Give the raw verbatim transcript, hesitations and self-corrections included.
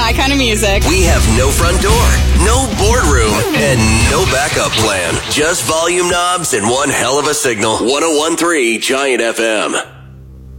my kind of music. We have no front door, no boardroom, and no backup plan. Just volume knobs and one hell of a signal. one oh one point three Giant F M.